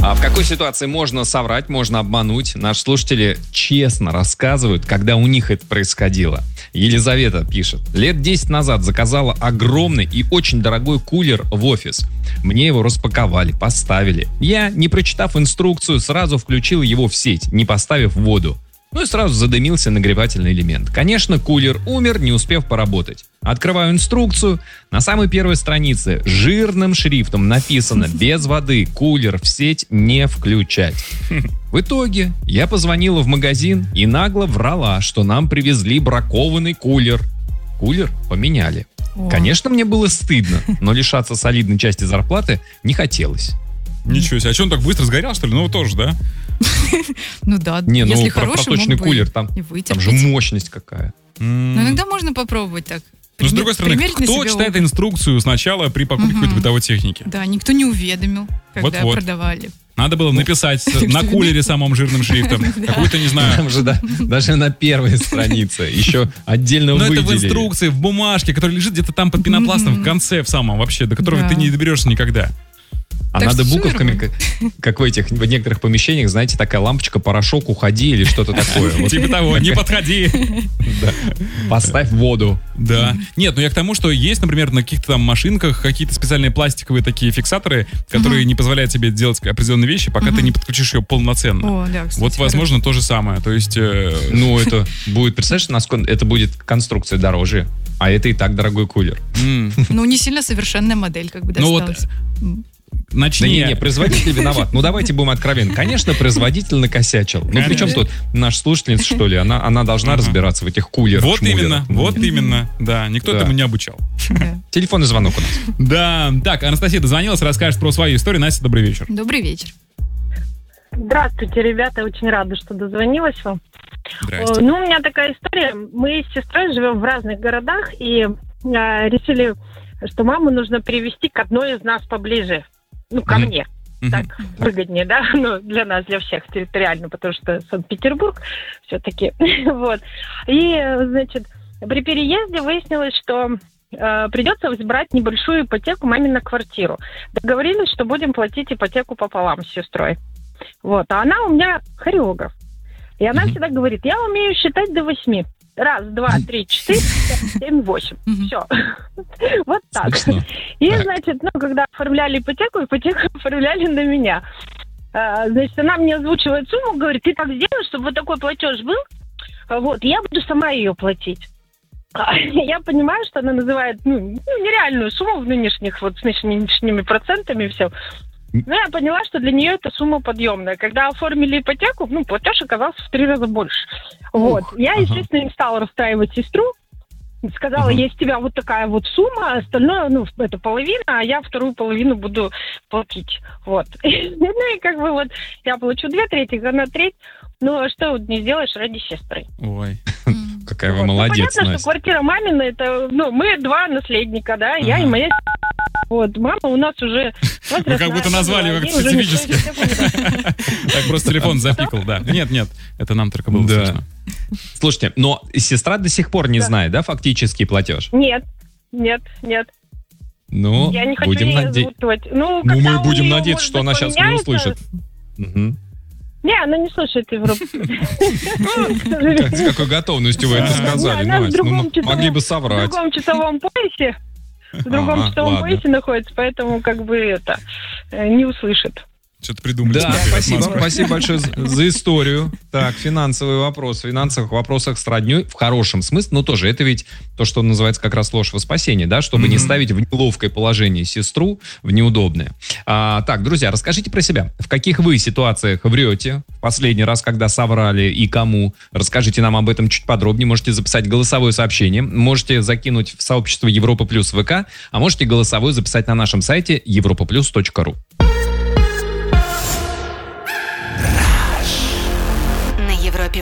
А в какой ситуации можно соврать, можно обмануть? Наши слушатели честно рассказывают, когда у них это происходило. Елизавета пишет. Лет 10 назад заказала огромный и очень дорогой кулер в офис. Мне его распаковали, поставили. Я, не прочитав инструкцию, сразу включил его в сеть, не поставив воду. Ну и сразу задымился нагревательный элемент. Конечно, кулер умер, не успев поработать. Открываю инструкцию. На самой первой странице жирным шрифтом написано: без воды кулер в сеть не включать. В итоге я позвонила в магазин и нагло врала, что нам привезли бракованный кулер. Кулер поменяли. Конечно, мне было стыдно, но лишаться солидной части зарплаты не хотелось. Ничего себе. А что, он так быстро сгорел, что ли? Ну, тоже, да? Ну да, не, если ну, хороший, проточный кулер, там же мощность какая. Но иногда можно попробовать так. Но, с другой стороны, кто читает инструкцию сначала при покупке какой-то бытовой техники? Да, никто не уведомил, когда Вот-вот. Продавали. Надо было написать на кулере самым жирным шрифтом. Какую-то, не знаю. Там же даже на первой странице еще отдельно выделили. Но это в инструкции, в бумажке, которая лежит где-то там под пенопластом в конце, в самом вообще, до которого ты не доберешься никогда. А так надо буковками, как в некоторых помещениях, знаете, такая лампочка, порошок, уходи или что-то такое. Типа того, не подходи. Поставь воду. Да. Нет, ну я к тому, что есть, например, на каких-то там машинках какие-то специальные пластиковые такие фиксаторы, которые не позволяют тебе делать определенные вещи, пока ты не подключишь ее полноценно. Вот, возможно, то же самое. То есть... Ну, это будет, представляешь, насколько это будет конструкция дороже, а это и так дорогой кулер. Ну, не сильно совершенная модель, как бы досталась. Начни. Да не, производитель виноват. Ну, давайте будем откровенны. Конечно, производитель накосячил. Ну, при чем тут наша слушательница, что ли? Она должна разбираться в этих кулерах. Вот именно. Да, никто этому не обучал. Телефонный звонок у нас. Да. Так, Анастасия дозвонилась, расскажет про свою историю. Настя, добрый вечер. Добрый вечер. Здравствуйте, ребята. Очень рада, что дозвонилась вам. Здрасте. Ну, у меня такая история. Мы с сестрой живем в разных городах и решили, что маму нужно перевести к одной из нас поближе. Ну, ко мне. Так выгоднее, да? Ну, для нас, для всех территориально, потому что Санкт-Петербург все-таки. Вот. И, значит, при переезде выяснилось, что придется брать небольшую ипотеку маме на квартиру. Договорились, что будем платить ипотеку пополам с сестрой. Вот. А она у меня хореограф. И она всегда говорит: я умею считать до 8. 1, 2, 3, 4, 5, 7, 8. Все. Вот так. И, значит, когда оформляли ипотеку оформляли на меня. Значит, она мне озвучивает сумму, говорит: ты так сделаешь, чтобы вот такой платеж был, вот, я буду сама ее платить. Я понимаю, что она называет нереальную сумму в нынешних, вот с нынешними процентами и все. Но я поняла, что для нее эта сумма подъемная. Когда оформили ипотеку, платеж оказался в 3 раза больше. Вот. Я, естественно, не стала расстраивать сестру. Сказала: есть у тебя вот такая вот сумма, остальное, это половина, а я вторую половину буду платить. Вот. Ну и как бы вот я получу 2/3, она треть. Ну, а что не сделаешь ради сестрры? Ой. Какая вы молодец, понятно, Настя. что квартира мамина, это, мы 2 наследника, да, я и моя. Вот, мама у нас уже... Вы как будто назвали его как-то специфически. Так просто телефон запикал, да. Нет, это нам только было слышно. Слушайте, но сестра до сих пор не знает, да, фактический платеж? Нет. Ну, я не хочу будем ей надеяться. озвучивать. Мы будем надеяться, что она сейчас не услышит. Не, она не слушает Европу. С какой готовностью вы это сказали, Настя? Могли бы соврать. В другом часовом поясе. В другом часовом поясе находится, поэтому как бы это не услышит. Что-то придумали. Да, спасибо большое за историю. Так, финансовый вопрос. В финансовых вопросах с роднёй в хорошем смысле, но тоже это ведь то, что называется как раз ложь во спасение, да, чтобы не ставить в неловкое положение сестру, в неудобное. Так, друзья, расскажите про себя. В каких вы ситуациях врете? В последний раз, когда соврали и кому? Расскажите нам об этом чуть подробнее. Можете записать голосовое сообщение, можете закинуть в сообщество Европа Плюс ВК, а можете голосовое записать на нашем сайте europaplus.ru.